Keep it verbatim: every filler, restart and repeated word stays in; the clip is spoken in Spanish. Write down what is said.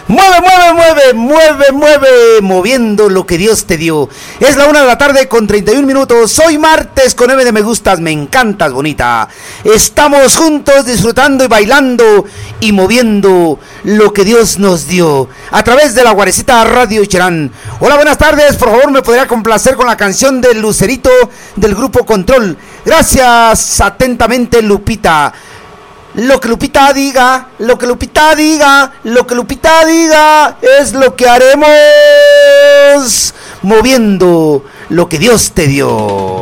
Mueve, mueve, mueve, mueve, mueve, moviendo lo que Dios te dio. Es la una de la tarde con treinta y un minutos. Hoy martes con M de me gustas, me encantas, bonita. Estamos juntos disfrutando y bailando y moviendo lo que Dios nos dio a través de la Guarecita Radio Cherán. Hola, buenas tardes. Por favor, me podría complacer con la canción del Lucerito del Grupo Control. Gracias, atentamente, Lupita. Lo que Lupita diga, lo que Lupita diga, lo que Lupita diga es lo que haremos, moviendo lo que Dios te dio.